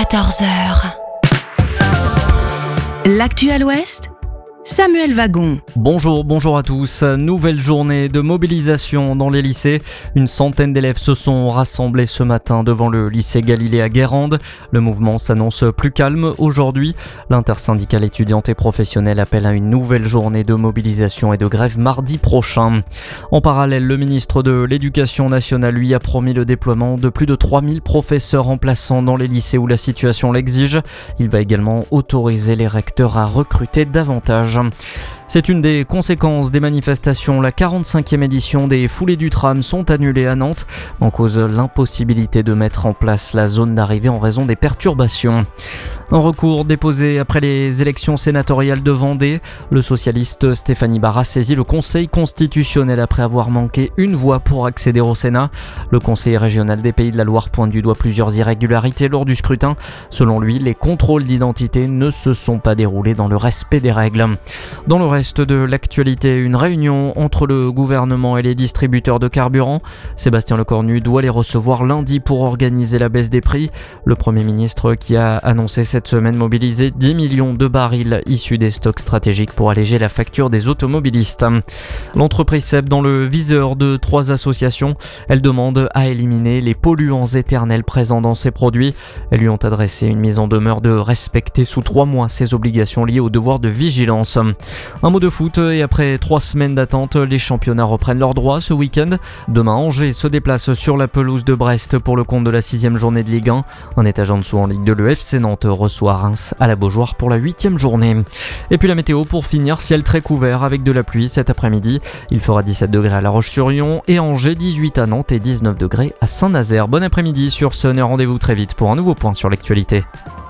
14h. L'actu à l'Ouest, Samuel Wagon. Bonjour à tous. Nouvelle journée de mobilisation dans les lycées. Une centaine d'élèves se sont rassemblés ce matin devant le lycée Galilée à Guérande. Le mouvement s'annonce plus calme aujourd'hui. L'intersyndicale étudiante et professionnelle appelle à une nouvelle journée de mobilisation et de grève mardi prochain. En parallèle, le ministre de l'Éducation nationale lui a promis le déploiement de plus de 3000 professeurs remplaçants dans les lycées où la situation l'exige. Il va également autoriser les recteurs à recruter davantage. C'est une des conséquences des manifestations. La 45e édition des Foulées du Tram sont annulées à Nantes, en cause l'impossibilité de mettre en place la zone d'arrivée en raison des perturbations. Un recours déposé après les élections sénatoriales de Vendée. Le socialiste Stéphanie Barra saisit le Conseil constitutionnel après avoir manqué une voix pour accéder au Sénat. Le conseiller régional des Pays de la Loire pointe du doigt plusieurs irrégularités lors du scrutin. Selon lui, les contrôles d'identité ne se sont pas déroulés dans le respect des règles. Dans le reste de l'actualité, une réunion entre le gouvernement et les distributeurs de carburant. Sébastien Lecornu doit les recevoir lundi pour organiser la baisse des prix. Le Premier ministre qui a annoncé cette semaine mobiliser 10 millions de barils issus des stocks stratégiques pour alléger la facture des automobilistes. L'entreprise SEB dans le viseur de 3 associations. Elle demande à éliminer les polluants éternels présents dans ses produits. Elles lui ont adressé une mise en demeure de respecter sous 3 mois ses obligations liées au devoir de vigilance. Un mot de foot et après 3 semaines d'attente, les championnats reprennent leurs droits ce week-end. Demain, Angers se déplace sur la pelouse de Brest pour le compte de la 6e journée de Ligue 1. Un étage en dessous en Ligue 2, le FC Nantes reçoit Reims à la Beaujoire pour la 8e journée. Et puis la météo pour finir, ciel très couvert avec de la pluie cet après-midi. Il fera 17 degrés à La Roche-sur-Yon et Angers, 18 à Nantes et 19 degrés à Saint-Nazaire. Bon après-midi sur Sun et rendez-vous très vite pour un nouveau point sur l'actualité.